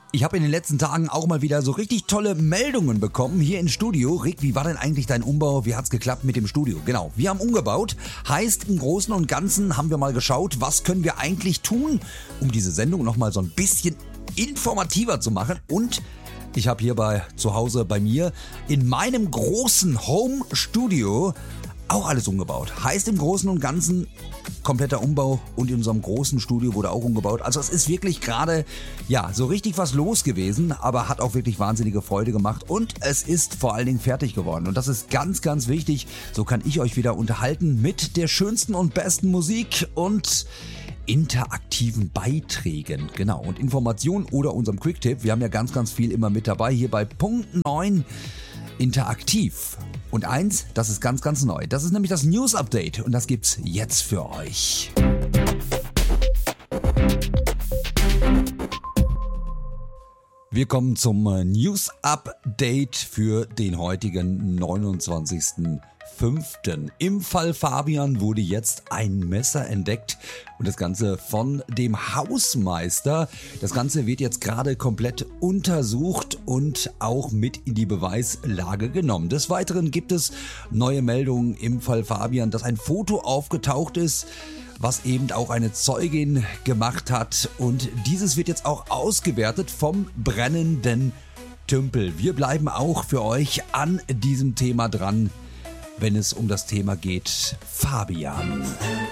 Ich habe in den letzten Tagen auch mal wieder so richtig tolle Meldungen bekommen hier im Studio. Rick, wie war denn eigentlich dein Umbau? Wie hat's geklappt mit dem Studio? Genau, wir haben umgebaut. Heißt, im Großen und Ganzen haben wir mal geschaut, was können wir eigentlich tun, um diese Sendung nochmal so ein bisschen informativer zu machen. Und ich habe hier zu Hause bei mir in meinem großen Home-Studio auch alles umgebaut. Heißt im Großen und Ganzen kompletter Umbau und in unserem großen Studio wurde auch umgebaut. Also es ist wirklich gerade, so richtig was los gewesen, aber hat auch wirklich wahnsinnige Freude gemacht und es ist vor allen Dingen fertig geworden. Und das ist ganz, ganz wichtig. So kann ich euch wieder unterhalten mit der schönsten und besten Musik und interaktiven Beiträgen. Genau, und Informationen oder unserem Quick-Tipp. Wir haben ja ganz, ganz viel immer mit dabei hier bei Punkt 9 interaktiv. Und eins, das ist ganz, ganz neu. Das ist nämlich das News-Update und das gibt's jetzt für euch. Wir kommen zum News-Update für den heutigen 29.05. Im Fall Fabian wurde jetzt ein Messer entdeckt und das Ganze von dem Hausmeister. Das Ganze wird jetzt gerade komplett untersucht und auch mit in die Beweislage genommen. Des Weiteren gibt es neue Meldungen im Fall Fabian, dass ein Foto aufgetaucht ist, was eben auch eine Zeugin gemacht hat und dieses wird jetzt auch ausgewertet vom brennenden Tümpel. Wir bleiben auch für euch an diesem Thema dran, wenn es um das Thema geht, Fabian.